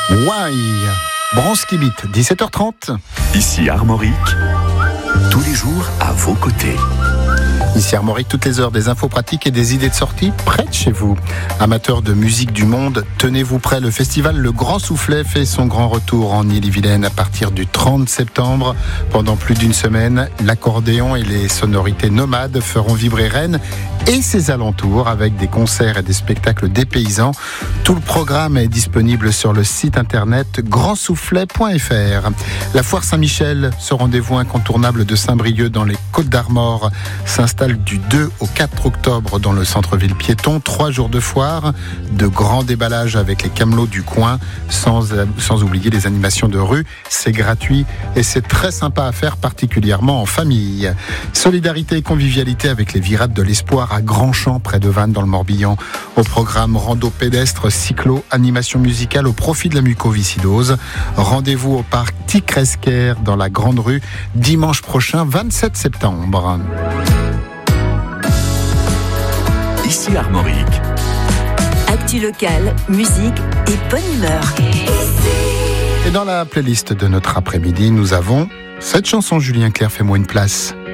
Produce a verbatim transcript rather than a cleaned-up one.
Why Bronski Beat, dix-sept heures trente. Ici Armorique, tous les jours à vos côtés. Ici Armorique, toutes les heures, des infos pratiques et des idées de sortie près de chez vous. Amateurs de musique du monde, tenez-vous prêts. Le festival Le Grand Soufflet fait son grand retour en Ille-et-Vilaine à partir du trente septembre. Pendant plus d'une semaine, l'accordéon et les sonorités nomades feront vibrer Rennes et ses alentours avec des concerts et des spectacles dépaysants. Tout le programme est disponible sur le site internet grand soufflet point f r. La foire Saint-Michel, ce rendez-vous incontournable de Saint-Brieuc dans les Côtes-d'Armor, s'installe du deux au quatre octobre dans le centre-ville piéton. Trois jours de foire, de grands déballages avec les camelots du coin, sans, sans oublier les animations de rue. C'est gratuit et c'est très sympa à faire, particulièrement en famille. Solidarité et convivialité avec les Virades de l'Espoir à Grandchamp, près de Vannes, dans le Morbihan. Au programme rando pédestre, cyclo, animation musicale au profit de la mucoviscidose. Rendez-vous au parc Ticresquer dans la Grande Rue, dimanche prochain, vingt-sept septembre. Ici Armorique. Actu locale, musique et bonne humeur. Et dans la playlist de notre après-midi, nous avons cette chanson Julien Clerc, Fais-moi une place.